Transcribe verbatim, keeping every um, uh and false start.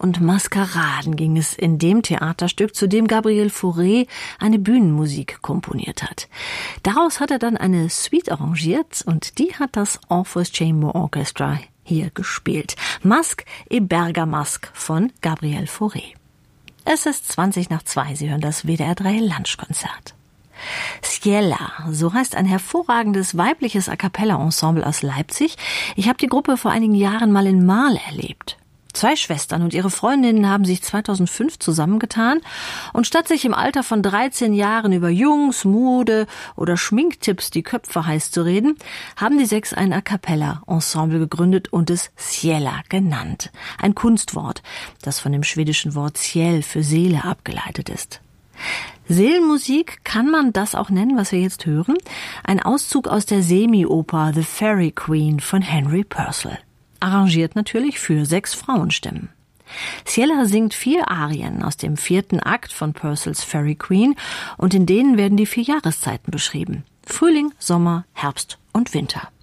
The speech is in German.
und Maskeraden ging es in dem Theaterstück, zu dem Gabriel Fauré eine Bühnenmusik komponiert hat. Daraus hat er dann eine Suite arrangiert und die hat das Orpheus Chamber Orchestra hier gespielt. Masque et Bergamasque von Gabriel Fauré. Es ist zwanzig nach zwei, Sie hören das W D R drei Lunchkonzert. Ciela, so heißt ein hervorragendes weibliches A-cappella-Ensemble aus Leipzig. Ich habe die Gruppe vor einigen Jahren mal in Marl erlebt. Zwei Schwestern und ihre Freundinnen haben sich zweitausendfünf zusammengetan und statt sich im Alter von dreizehn Jahren über Jungs, Mode oder Schminktipps die Köpfe heiß zu reden, haben die sechs ein A-cappella-Ensemble gegründet und es Ciela genannt. Ein Kunstwort, das von dem schwedischen Wort Ciel für Seele abgeleitet ist. Seelenmusik, kann man das auch nennen, was wir jetzt hören? Ein Auszug aus der Semi-Oper The Fairy Queen von Henry Purcell. Arrangiert natürlich für sechs Frauenstimmen. Ciela singt vier Arien aus dem vierten Akt von Purcells Fairy Queen und in denen werden die vier Jahreszeiten beschrieben. Frühling, Sommer, Herbst und Winter.